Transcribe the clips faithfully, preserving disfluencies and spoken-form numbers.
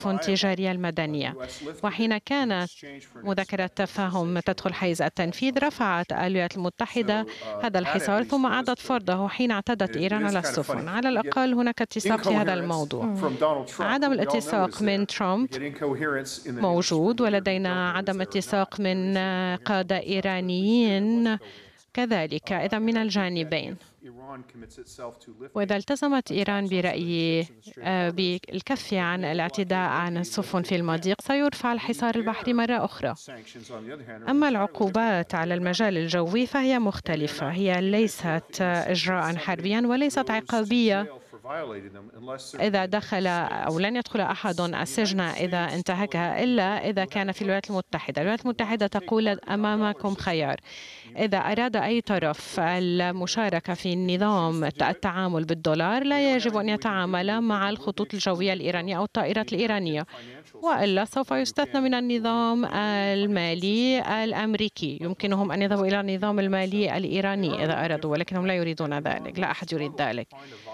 التجارية المدنية. وحين كانت مذكرة تفاهم تدخل حيز التنفيذ رفعت الولايات المتحدة هذا الحصار ثم أعادت فرضه حين اعتدت إيران على السفن. على الأقل هناك اتساق في هذا الموضوع. عدم الاتساق من ترامب موجود، ولدينا عدم اتساق من قادة إيرانيين كذلك، إذا من الجانبين. وإذا التزمت إيران برأيي بالكف عن الاعتداء عن السفن في المضيق سيرفع الحصار البحري مرة أخرى. أما العقوبات على المجال الجوي فهي مختلفة، هي ليست إجراء حربيا وليست عقابية. إذا دخل أو لن يدخل أحد السجن إذا انتهكها إلا إذا كان في الولايات المتحدة. الولايات المتحدة تقول أمامكم خيار: إذا أراد أي طرف المشاركة في النظام التعامل بالدولار لا يجب أن يتعامل مع الخطوط الجوية الإيرانية أو الطائرات الإيرانية، وإلا سوف يستثنى من النظام المالي الأمريكي. يمكنهم أن يذهبوا إلى النظام المالي الإيراني إذا أرادوا، ولكنهم لا يريدون ذلك، لا أحد يريد ذلك.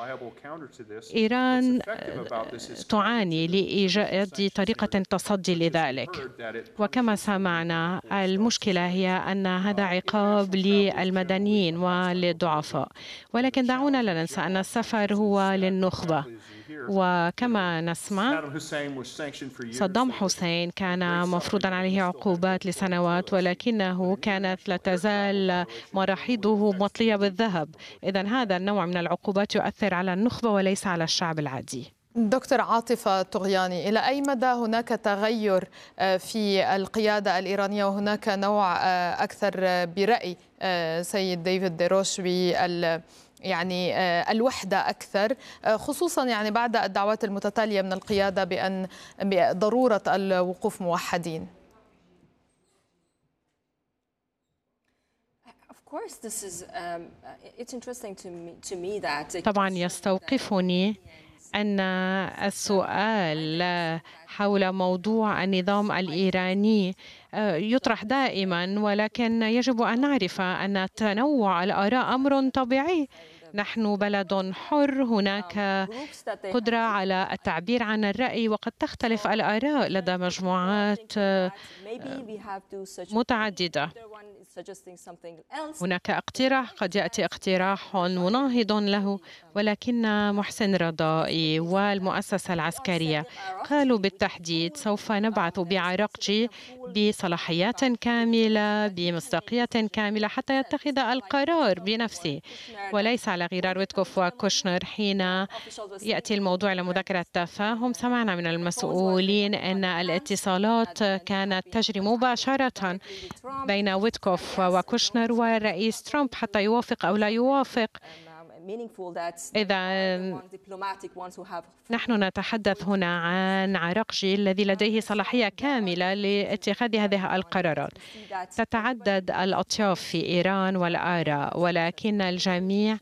إيران تعاني لإيجاد طريقة تصدي لذلك، وكما سمعنا المشكلة هي أن هذا عقاب للمدنيين وللضعفاء، ولكن دعونا لا ننسى أن السفر هو للنخبة. وكما نسمع صدام حسين كان مفروضا عليه عقوبات لسنوات، ولكنه كانت لا تزال مراحيضه مطلية بالذهب. إذن هذا النوع من العقوبات يؤثر على النخبة وليس على الشعب العادي. دكتور عاطفة طغياني، إلى أي مدى هناك تغير في القيادة الإيرانية وهناك نوع أكثر برأي سيد ديفيد ديروش بال يعني الوحدة أكثر، خصوصا يعني بعد الدعوات المتتالية من القيادة بأن ضرورة الوقوف موحدين؟ طبعا يستوقفني أن السؤال حول موضوع النظام الإيراني يطرح دائما، ولكن يجب أن نعرف أن تنوع الآراء أمر طبيعي. نحن بلد حر، هناك قدرة على التعبير عن الرأي، وقد تختلف الآراء لدى مجموعات متعددة. هناك اقتراح، قد يأتي اقتراح مناهض له، ولكن محسن رضائي والمؤسسة العسكرية قالوا بالتحديد سوف نبعث بعراقجي بصلاحيات كاملة بمصداقية كاملة حتى يتخذ القرار بنفسه وليس على غرار ويتكوف وكوشنر. حين يأتي الموضوع إلى مذاكرة تفاهم سمعنا من المسؤولين أن الاتصالات كانت تجري مباشرة بين ويتكوف وكوشنر والرئيس ترامب حتى يوافق أو لا يوافق. إذا نحن نتحدث هنا عن عراقجي الذي لديه صلاحية كاملة لاتخاذ هذه القرارات. تتعدد الأطياف في إيران والآراء، ولكن الجميع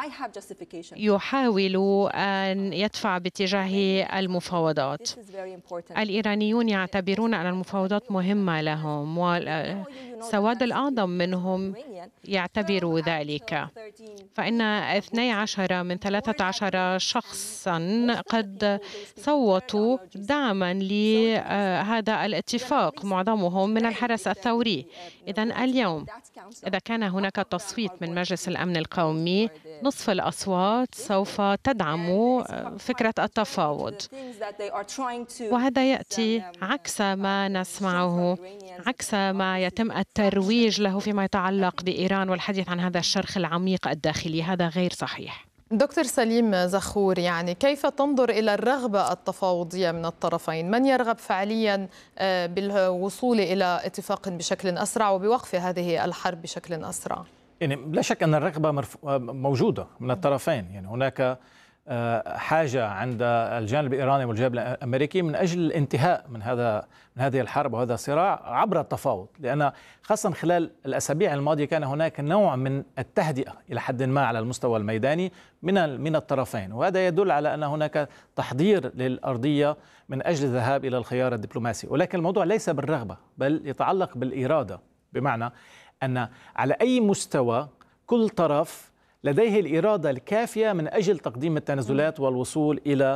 يحاول أن يدفع باتجاه المفاوضات. الإيرانيون يعتبرون أن المفاوضات مهمة لهم، والسواد الأعظم منهم يعتبر ذلك. فإن اثني عشر من ثلاثة عشر شخصا قد صوتوا دعما لهذا الاتفاق، معظمهم من الحرس الثوري. إذن اليوم إذا كان هناك تصويت من مجلس الأمن القومي نصف الأصوات سوف تدعم فكرة التفاوض، وهذا يأتي عكس ما نسمعه، عكس ما يتم الترويج له فيما يتعلق بإيران والحديث عن هذا الشرخ العميق الداخلي. هذا غير صحيح. دكتور سليم زخور، يعني كيف تنظر إلى الرغبة التفاوضية من الطرفين؟ من يرغب فعليا بالوصول إلى اتفاق بشكل أسرع وبوقف هذه الحرب بشكل أسرع؟ يعني لا شك أن الرغبة موجودة من الطرفين. يعني هناك حاجة عند الجانب الإيراني والجانب الأمريكي من أجل الانتهاء من هذا من هذه الحرب وهذا الصراع عبر التفاوض، لأن خاصة خلال الأسابيع الماضية كان هناك نوع من التهدئة إلى حد ما على المستوى الميداني من من الطرفين، وهذا يدل على أن هناك تحضير للأرضية من أجل الذهاب إلى الخيار الدبلوماسي. ولكن الموضوع ليس بالرغبة بل يتعلق بالإرادة، بمعنى أن على أي مستوى كل طرف لديه الإرادة الكافية من أجل تقديم التنازلات والوصول إلى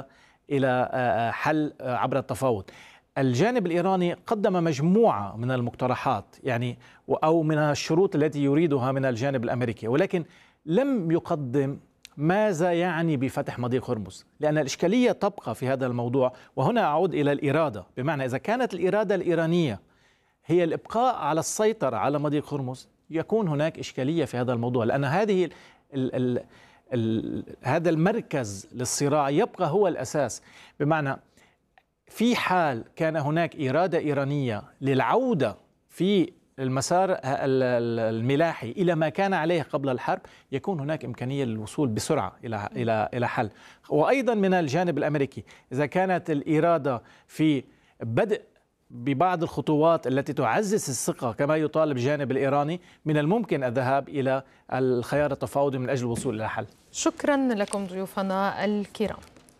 إلى حل عبر التفاوض. الجانب الإيراني قدم مجموعة من المقترحات يعني أو من الشروط التي يريدها من الجانب الأمريكي، ولكن لم يقدم ماذا يعني بفتح مضيق هرمز، لأن الإشكالية تبقى في هذا الموضوع. وهنا أعود إلى الإرادة، بمعنى إذا كانت الإرادة الإيرانية هي الإبقاء على السيطرة على مضيق هرمز يكون هناك إشكالية في هذا الموضوع، لأن هذه ال ال ال هذا المركز للصراع يبقى هو الأساس. بمعنى في حال كان هناك إرادة إيرانية للعودة في المسار الملاحي إلى ما كان عليه قبل الحرب يكون هناك إمكانية للوصول بسرعة إلى إلى إلى حل. وأيضا من الجانب الأمريكي إذا كانت الإرادة في بدء ببعض الخطوات التي تعزز الثقة كما يطالب الجانب الإيراني، من الممكن الذهاب إلى الخيار التفاوضي من أجل الوصول إلى حل. شكرا لكم ضيوفنا الكرام.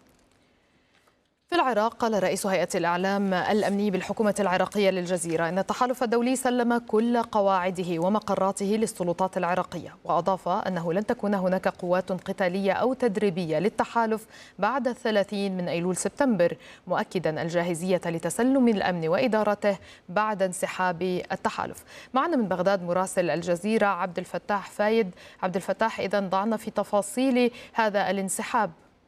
في العراق قال رئيس هيئة الإعلام الأمني بالحكومة العراقية للجزيرة إن التحالف الدولي سلم كل قواعده ومقراته للسلطات العراقية، وأضاف أنه لن تكون هناك قوات قتالية أو تدريبية للتحالف بعد الثلاثين من أيلول سبتمبر، مؤكدا الجاهزية لتسلم الأمن وإدارته بعد انسحاب التحالف. معنا من بغداد مراسل الجزيرة عبد الفتاح فايد. عبد الفتاح، إذا ضعنا في تفاصيل هذا الانسحاب.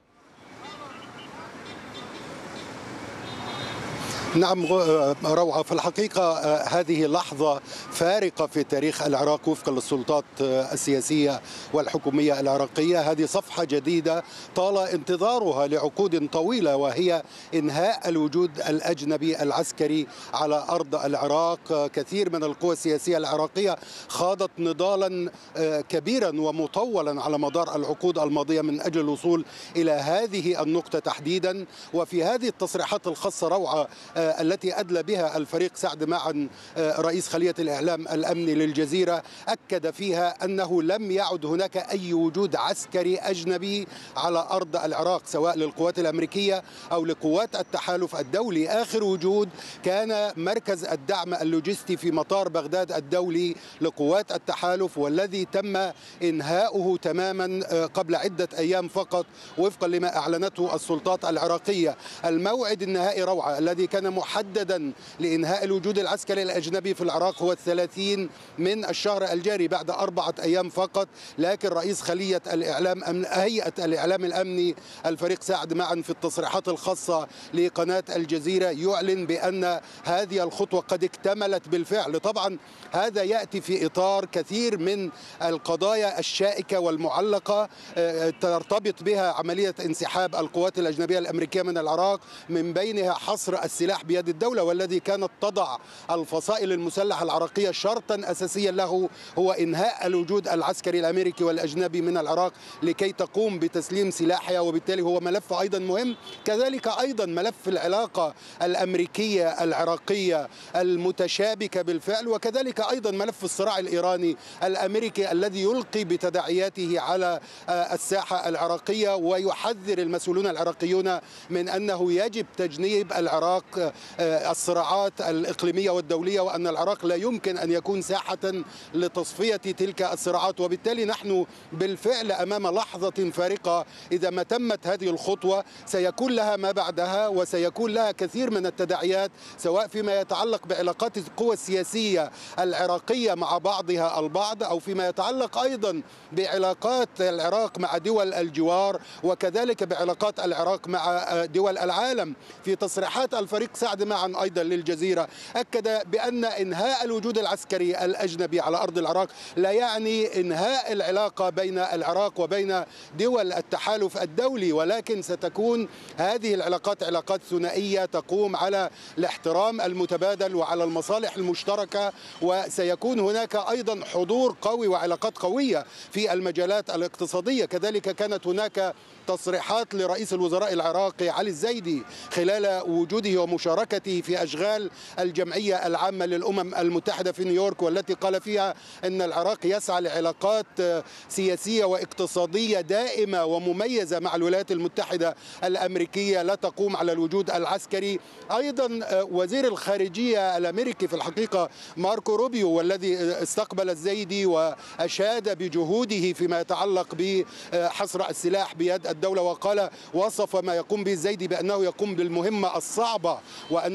نعم روعة، في الحقيقة هذه لحظة فارقة في تاريخ العراق وفقا للسلطات السياسية والحكومية العراقية. هذه صفحة جديدة طال انتظارها لعقود طويلة، وهي إنهاء الوجود الأجنبي العسكري على أرض العراق. كثير من القوى السياسية العراقية خاضت نضالا كبيرا ومطولا على مدار العقود الماضية من أجل الوصول إلى هذه النقطة تحديدا. وفي هذه التصريحات الخاصة روعة التي أدلى بها الفريق سعد معا رئيس خلية الإعلام الأمني للجزيرة، أكد فيها أنه لم يعد هناك أي وجود عسكري أجنبي على أرض العراق سواء للقوات الأمريكية أو لقوات التحالف الدولي. آخر وجود كان مركز الدعم اللوجستي في مطار بغداد الدولي لقوات التحالف، والذي تم إنهاؤه تماما قبل عدة أيام فقط وفقا لما أعلنته السلطات العراقية. الموعد النهائي روعة الذي كان محددا لإنهاء الوجود العسكري الأجنبي في العراق هو الثلاثين من الشهر الجاري بعد أربعة أيام فقط، لكن رئيس خلية الإعلام هيئة الإعلام الأمني الفريق سعد معا في التصريحات الخاصة لقناة الجزيرة يعلن بأن هذه الخطوة قد اكتملت بالفعل. طبعا هذا يأتي في إطار كثير من القضايا الشائكة والمعلقة ترتبط بها عملية انسحاب القوات الأجنبية الأمريكية من العراق، من بينها حصر السلاح بيد الدولة، والذي كانت تضع الفصائل المسلحة العراقية شرطا أساسيا له هو إنهاء الوجود العسكري الأمريكي والأجنبي من العراق لكي تقوم بتسليم سلاحها، وبالتالي هو ملف أيضا مهم. كذلك أيضا ملف العلاقة الأمريكية العراقية المتشابكة بالفعل، وكذلك أيضا ملف الصراع الإيراني الأمريكي الذي يلقي بتداعياته على الساحة العراقية، ويحذر المسؤولون العراقيون من أنه يجب تجنيب العراق الصراعات الإقليمية والدولية، وأن العراق لا يمكن أن يكون ساحة لتصفية تلك الصراعات. وبالتالي نحن بالفعل أمام لحظة فارقة. إذا ما تمت هذه الخطوة سيكون لها ما بعدها، وسيكون لها كثير من التداعيات سواء فيما يتعلق بعلاقات القوى السياسية العراقية مع بعضها البعض، أو فيما يتعلق أيضا بعلاقات العراق مع دول الجوار، وكذلك بعلاقات العراق مع دول العالم. في تصريحات الفريق سعد معا أيضا للجزيرة أكد بأن إنهاء الوجود العسكري الأجنبي على أرض العراق لا يعني إنهاء العلاقة بين العراق وبين دول التحالف الدولي، ولكن ستكون هذه العلاقات علاقات ثنائية تقوم على الاحترام المتبادل وعلى المصالح المشتركة، وسيكون هناك أيضا حضور قوي وعلاقات قوية في المجالات الاقتصادية. كذلك كانت هناك تصريحات لرئيس الوزراء العراقي علي الزيدي خلال وجوده ومشاركته ومشاركته في أشغال الجمعية العامة للأمم المتحدة في نيويورك، والتي قال فيها أن العراق يسعى لعلاقات سياسية واقتصادية دائمة ومميزة مع الولايات المتحدة الأمريكية لا تقوم على الوجود العسكري. أيضا وزير الخارجية الأمريكي في الحقيقة ماركو روبيو، والذي استقبل الزيدي وأشاد بجهوده فيما يتعلق بحصر السلاح بيد الدولة، وقال وصف ما يقوم به الزيدي بأنه يقوم بالمهمة الصعبة، وأن